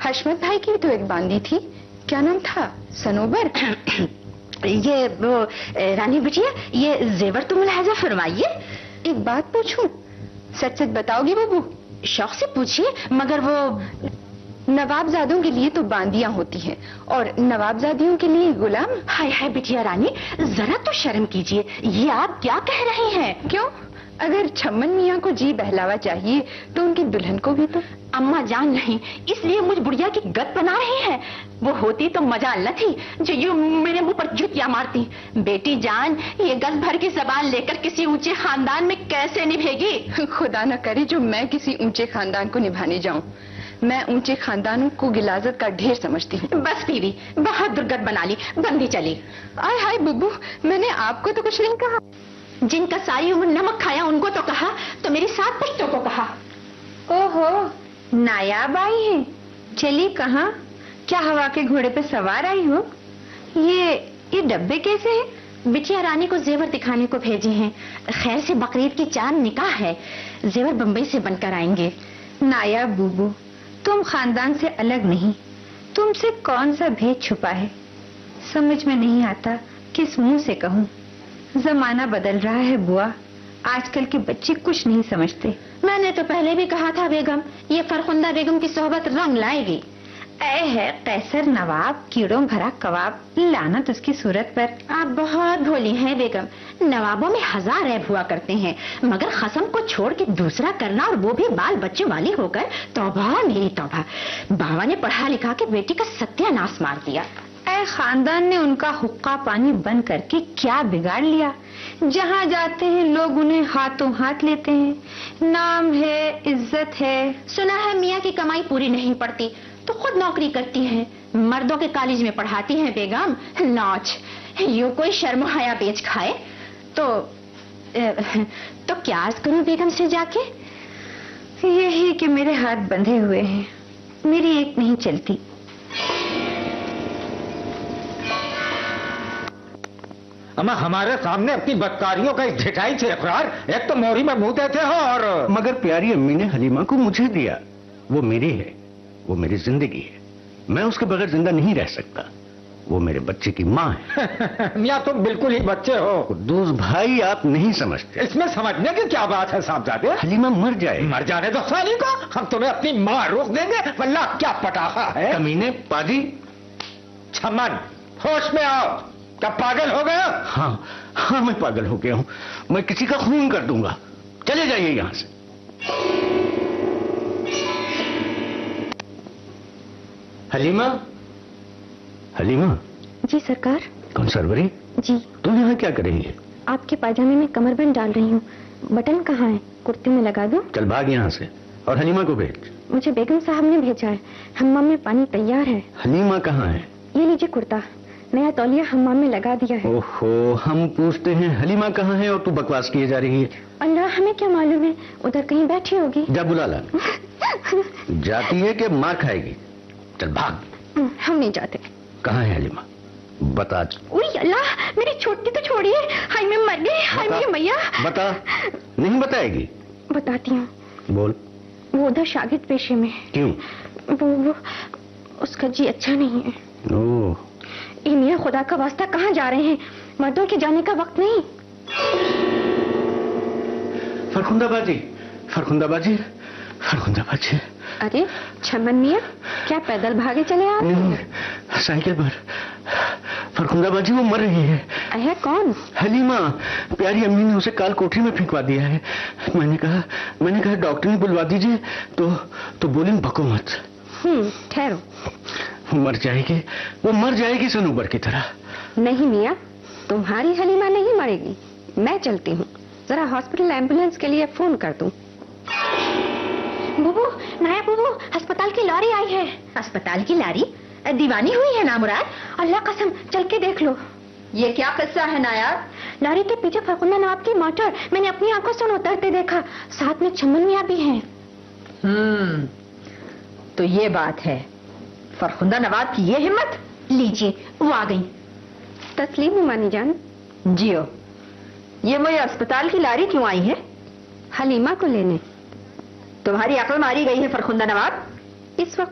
हशमत भाई की तो एक बांदी थी, क्या नाम था? सनोबर। ये वो रानी बिटिया, ये जेवर तो मुलाहजा फरमाइए। एक बात पूछूं, सच सच बताओगी बबू? शौक से पूछिए, मगर वो नवाबजादों के लिए तो बांदियां होती हैं और नवाबजादियों के लिए गुलाम। हाय हाय बिटिया रानी, जरा तो शर्म कीजिए, ये आप क्या कह रही हैं? क्यों? अगर छम्मन मियाँ को जी बहलावा चाहिए तो उनकी दुल्हन को भी तो। अम्मा जान नहीं, इसलिए मुझ बुढ़िया की गत बना रही हैं। वो होती तो मजाल न थी जो यूं मेरे मुंह पर जुतियां मारती। बेटी जान, ये गज भर की जबान लेकर किसी ऊंचे खानदान में कैसे निभेगी? खुदा न करे जो मैं किसी ऊंचे खानदान को निभाने जाऊं। मैं ऊंचे खानदानों को गिलाजत का ढेर समझती हूँ। बस बीवी, बहुत दुर्गत बना ली, बंदी चली। आय हाय बुब्बू, मैंने आपको तो कुछ नहीं कहा। जिनका सारी उम्र नमक खाया उनको तो कहा, तो मेरी 7 पुश्तों को कहा। ओहो, नायाब आई है। चली कहाँ? क्या हवा के घोड़े पे सवार आई हो? ये डब्बे कैसे हैं? बिटिया रानी को जेवर दिखाने को भेजे हैं। खैर से बकरीद की चांद निकाह है, जेवर बम्बई से बनकर आएंगे। नायाब बूबू, तुम खानदान से अलग नहीं, तुमसे कौन सा भेद छुपा है? समझ में नहीं आता किस मुंह से कहूँ। जमाना बदल रहा है बुआ, आजकल के बच्चे कुछ नहीं समझते। मैंने तो पहले भी कहा था बेगम, ये फरखुंदा बेगम की सोहबत रंग लाएगी। ऐ है कैसर नवाब, कीड़ों भरा कबाब, लानत उसकी सूरत पर। आप बहुत भोली हैं बेगम, नवाबों में 1000 ऐब हुआ करते हैं, मगर खसम को छोड़ के दूसरा करना, और वो भी बाल बच्चे वाली होकर, तौबा मेरी तौबा। बाबा ने पढ़ा लिखा के बेटी का सत्यानाश मार दिया। ऐ खानदान ने उनका हुक्का पानी बंद करके क्या बिगाड़ लिया? जहाँ जाते हैं लोग उन्हें हाथों हाथ लेते हैं। नाम है, इज्जत है। सुना है मियाँ की कमाई पूरी नहीं पड़ती तो खुद नौकरी करती हैं, मर्दों के कॉलेज में पढ़ाती हैं बेगम। नाच, यूं कोई शर्म हया बेच खाए तो क्या अर्ज करूं बेगम से जाके? यही कि मेरे हाथ बंधे हुए हैं, मेरी एक नहीं चलती। अम्मा, हमारे सामने अपनी बदकारियों का इस ढिठाई से इकरार, एक तो मोरी में मुंह देते हो और। मगर प्यारी अम्मी ने हलीमा को मुझे दिया, वो मेरी है, वो मेरी जिंदगी है, मैं उसके बगैर जिंदा नहीं रह सकता। वो मेरे बच्चे की माँ है। मियाँ तुम बिल्कुल ही बच्चे हो। कुद्दूस भाई, आप नहीं समझते। इसमें समझने की क्या बात है साहबजादे? हलीमा मर जाए। मर जाने दो साली को, हम तुम्हें अपनी माँ रोक देंगे। वल्लाह क्या पटाखा है। कमीने पाजी। छमन, होश में आओ, क्या पागल हो गए? हाँ, मैं पागल हो गया हूँ, मैं किसी का खून कर दूंगा। चले जाइए यहाँ से। हलीमा, हलीमा। जी सरकार। कौन सरवरी? जी। तुम यहाँ क्या कर रही है? आपके पायजामे में कमरबंद डाल रही हूँ, बटन कहाँ है? कुर्ते में लगा दूं? चल भाग यहाँ से, और हलीमा को भेज। मुझे बेगम साहब ने भेजा है, हम्माम में पानी तैयार है। हलीमा कहाँ है? ये लीजिए कुर्ता, नया तौलिया हम्माम में लगा दिया है। ओहो, हम पूछते हैं हलीमा कहाँ है और तू बकवास किए जा रही है। अल्लाह, हमें क्या मालूम है, उधर कहीं बैठी होगी। जा बुला ला। जाती है कि मार खाएगी? चल भाग। हम नहीं जाते। कहाँ है हलीमा? बता। उई अल्लाह, मेरी छोटी तो छोड़िए, हाय मैं मर गई, हाय मेरी मैया। बता। नहीं बताएगी? बताती हूँ। बोल। वो उधर शागिर्द पेशे में। क्यों? वो उसका जी अच्छा नहीं है। ओह। ये मियाँ खुदा का वास्ता कहाँ जा रहे हैं? मर्दों के जाने का वक्त नहीं। फरखुंदाबाजी, फरखुंदाबाजी, फरखुंदाबाजी। अरे छमन मियाँ, क्या पैदल भागे चले आप? नहीं, साइकिल पर। फरखुंदाबाजी, वो मर रही है। है कौन? हलीमा। प्यारी अम्मी ने उसे काल कोठरी में फेंकवा दिया है। मैंने कहा डॉक्टर ने बुलवा दीजिए, तो बोली भको मत। ठहरो। मर जाएगी, वो मर जाएगी सनूबर की तरह। नहीं मियाँ, तुम्हारी हलीमा नहीं मरेगी, मैं चलती हूँ, जरा हॉस्पिटल एम्बुलेंस के लिए फोन कर दूं। बुबू, नाया बुबू, अस्पताल की लॉरी आई है। अस्पताल की लारी? दीवानी हुई है ना मुराद? अल्लाह कसम, चल के देख लो। ये क्या किस्सा है नायाब? लारी के पीछे फरखुंदा नवाब की मोटर मैंने अपनी आंखों से उतरते देखा, साथ में छमन मियाँ भी हैं। तो ये बात है, फरखुंदा नवाब की ये हिम्मत। लीजिए, वो आ गई। तस्लीम मानी जान। जियो। ये मुझे अस्पताल की लारी क्यों आई है? हलीमा को लेने। तुम्हारी अक्ल मारी गई है फरखुंदा नवाब। इस वक्त